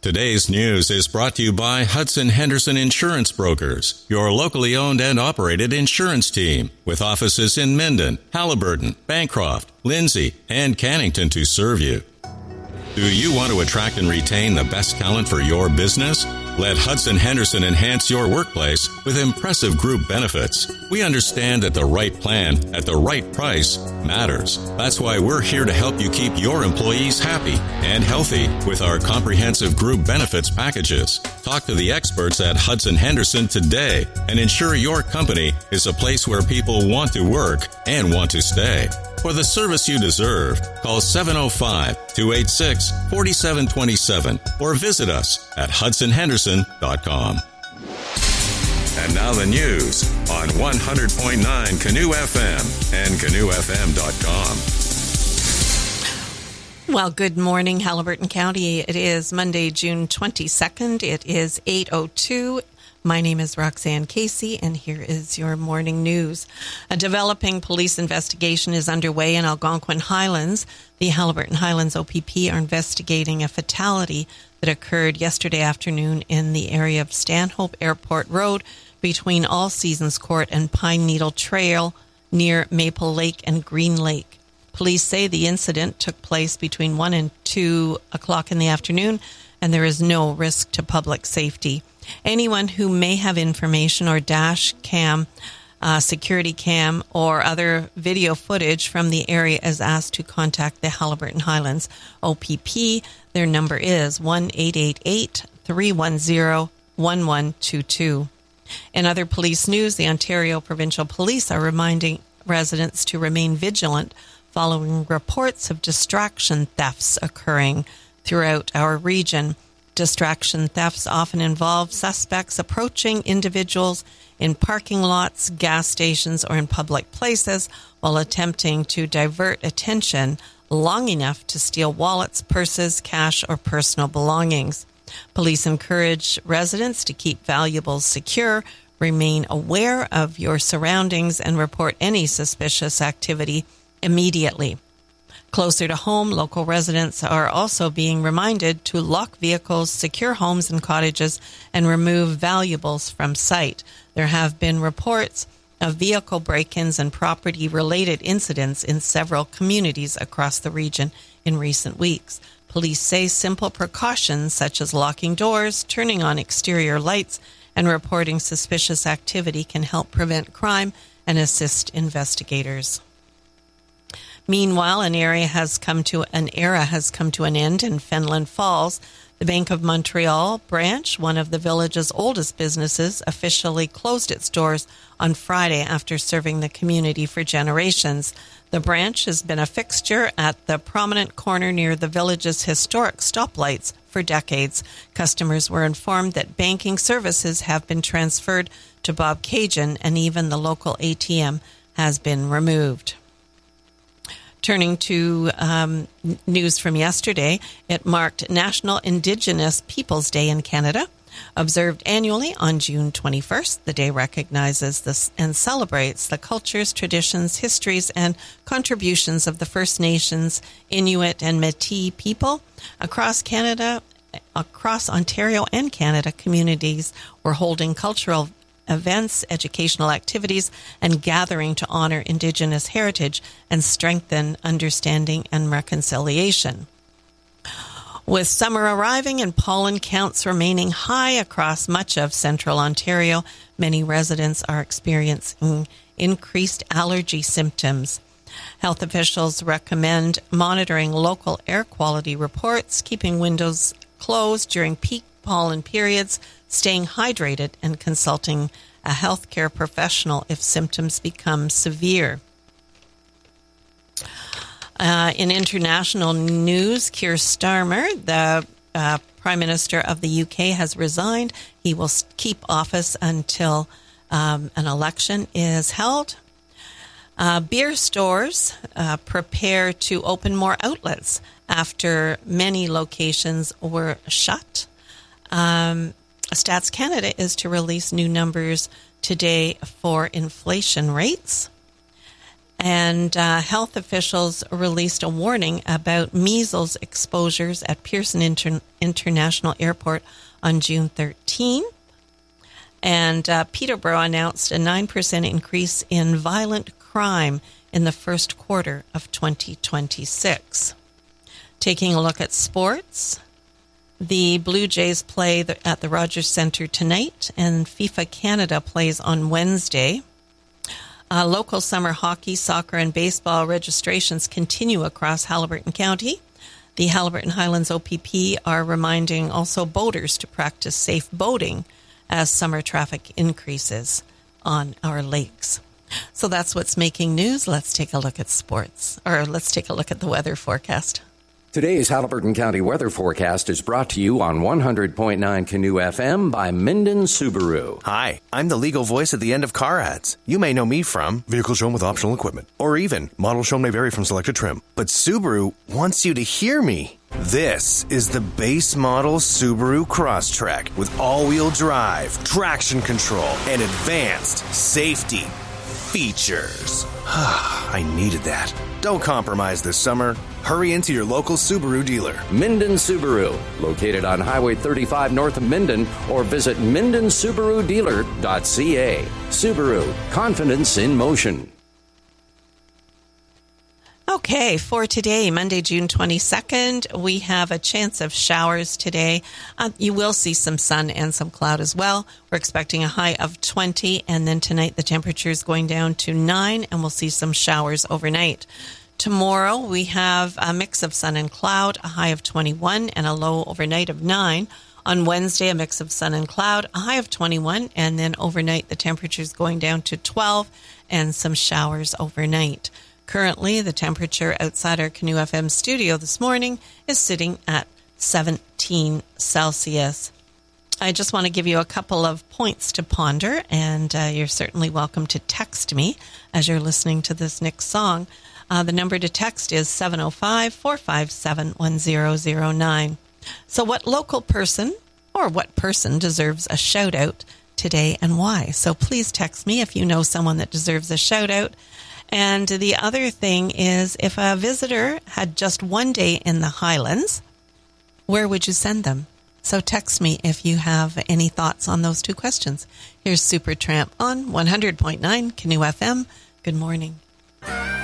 Today's news is brought to you by Hudson Henderson Insurance Brokers, your locally owned and operated insurance team, with offices in Minden, Haliburton, Bancroft, Lindsay, and Cannington to serve you. Do you want to attract and retain the best talent for your business? Let Hudson Henderson enhance your workplace with impressive group benefits. We understand that the right plan at the right price matters. That's why we're here to help you keep your employees happy and healthy with our comprehensive group benefits packages. Talk to the experts at Hudson Henderson today and ensure your company is a place where people want to work and want to stay. For the service you deserve, call 705-286-4727 or visit us at hudsonhenderson.com. And now the news on 100.9 Canoe FM and canoefm.com. Well, good morning, Haliburton County. It is Monday, June 22nd. It is 8:02. My name is Roxanne Casey, and here is your morning news. A developing police investigation is underway in Algonquin Highlands. The Haliburton Highlands OPP are investigating a fatality that occurred yesterday afternoon in the area of Stanhope Airport Road between All Seasons Court and Pine Needle Trail near Maple Lake and Green Lake. Police say the incident took place between 1 and 2 o'clock in the afternoon, and there is no risk to public safety. Anyone who may have information or dash cam, security cam, or other video footage from the area is asked to contact the Haliburton Highlands OPP. Their number is 1-888-310-1122. In other police news, the Ontario Provincial Police are reminding residents to remain vigilant following reports of distraction thefts occurring throughout our region. Distraction thefts often involve suspects approaching individuals in parking lots, gas stations, or in public places while attempting to divert attention long enough to steal wallets, purses, cash, or personal belongings. Police encourage residents to keep valuables secure, remain aware of your surroundings, and report any suspicious activity immediately. Closer to home, local residents are also being reminded to lock vehicles, secure homes and cottages, and remove valuables from site. There have been reports of vehicle break-ins and property-related incidents in several communities across the region in recent weeks. Police say simple precautions such as locking doors, turning on exterior lights, and reporting suspicious activity can help prevent crime and assist investigators. Meanwhile, an era has come to an end in Fenelon Falls. The Bank of Montreal branch, one of the village's oldest businesses, officially closed its doors on Friday after serving the community for generations. The branch has been a fixture at the prominent corner near the village's historic stoplights for decades. Customers were informed that banking services have been transferred to Bob Cajun, and even the local ATM has been removed. Turning to news from yesterday, it marked National Indigenous Peoples Day in Canada. Observed annually on June 21st, the day recognizes this and celebrates the cultures, traditions, histories, and contributions of the First Nations, Inuit, and Métis people. Across Ontario and Canada, communities were holding cultural events, educational activities, and gathering to honor Indigenous heritage and strengthen understanding and reconciliation. With summer arriving and pollen counts remaining high across much of central Ontario, many residents are experiencing increased allergy symptoms. Health officials recommend monitoring local air quality reports, keeping windows closed during peak pollen periods, staying hydrated, and consulting a healthcare professional if symptoms become severe. In international news, Keir Starmer, the Prime Minister of the UK, has resigned. He will keep office until an election is held. Beer stores prepare to open more outlets after many locations were shut. Stats Canada is to release new numbers today for inflation rates. And health officials released a warning about measles exposures at Pearson International Airport on June 13. And Peterborough announced a 9% increase in violent crime in the first quarter of 2026. Taking a look at sports, the Blue Jays play at the Rogers Centre tonight, and FIFA Canada plays on Wednesday. Local summer hockey, soccer, and baseball registrations continue across Haliburton County. The Haliburton Highlands OPP are reminding also boaters to practice safe boating as summer traffic increases on our lakes. So that's what's making news. Let's take a look at sports, or let's take a look at the weather forecast. Today's Haliburton County weather forecast is brought to you on 100.9 Canoe FM by Minden Subaru. Hi, I'm the legal voice at the end of car ads. You may know me from vehicle shown with optional equipment, or even model shown may vary from selected trim. But Subaru wants you to hear me. This is the base model Subaru Crosstrek with all-wheel drive, traction control, and advanced safety features. I needed that. Don't compromise this summer. Hurry into your local Subaru dealer. Minden Subaru, located on Highway 35 north of Minden, or visit mindensubarudealer.ca. Subaru, confidence in motion. Okay, for today, Monday, June 22nd, we have a chance of showers today. You will see some sun and some cloud as well. We're expecting a high of 20, and then tonight the temperature is going down to 9, and we'll see some showers overnight. Tomorrow, we have a mix of sun and cloud, a high of 21, and a low overnight of 9. On Wednesday, a mix of sun and cloud, a high of 21, and then overnight the temperature is going down to 12, and some showers overnight. Currently, the temperature outside our Canoe FM studio this morning is sitting at 17 Celsius. I just want to give you a couple of points to ponder, and you're certainly welcome to text me as you're listening to this next song. The number to text is 705-457-1009. So what local person or what person deserves a shout-out today and why? So please text me if you know someone that deserves a shout-out. And the other thing is, if a visitor had just one day in the Highlands, where would you send them? So text me if you have any thoughts on those two questions. Here's Supertramp on 100.9 Canoe FM. Good morning.